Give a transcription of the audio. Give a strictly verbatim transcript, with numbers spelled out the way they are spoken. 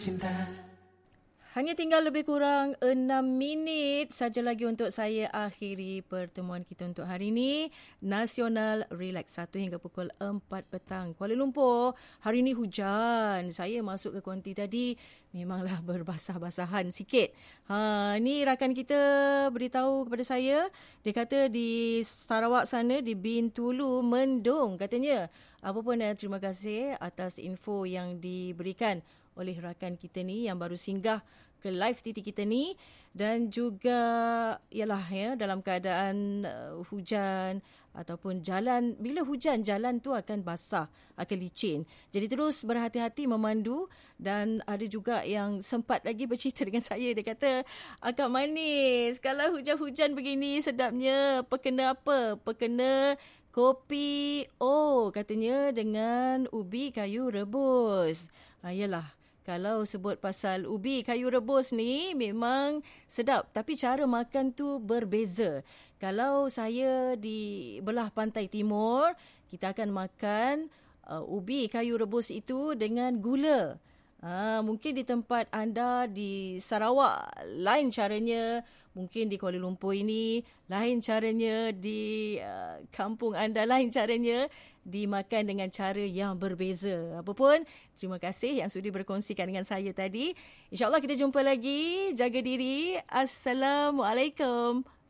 Hanya tinggal lebih kurang enam minit saja lagi untuk saya akhiri pertemuan kita untuk hari ini. Nasional Relax satu hingga pukul empat petang. Kuala Lumpur, hari ini hujan. Saya masuk ke konti tadi, memanglah berbasah-basahan sikit. Ha, ni rakan kita beritahu kepada saya, dia kata di Sarawak sana, di Bintulu, mendung katanya. Apa pun, terima kasih atas info yang diberikan oleh rakan kita ni yang baru singgah ke live T T kita ni, dan juga ialah ya dalam keadaan uh, hujan ataupun jalan, bila hujan jalan tu akan basah, akan licin. Jadi terus berhati-hati memandu. Dan ada juga yang sempat lagi bercerita dengan saya, dia kata, "Akak Manis, kalau hujan-hujan begini sedapnya perkena apa? Perkena kopi oh katanya dengan ubi kayu rebus." Ha, yalah. Kalau sebut pasal ubi kayu rebus ni memang sedap, tapi cara makan tu berbeza. Kalau saya di belah pantai timur, kita akan makan uh, ubi kayu rebus itu dengan gula. Ha, mungkin di tempat anda di Sarawak lain caranya, mungkin di Kuala Lumpur ini lain caranya, di uh, kampung anda lain caranya, dimakan dengan cara yang berbeza. Apapun, terima kasih yang sudi berkongsikan dengan saya tadi. InsyaAllah kita jumpa lagi. Jaga diri. Assalamualaikum.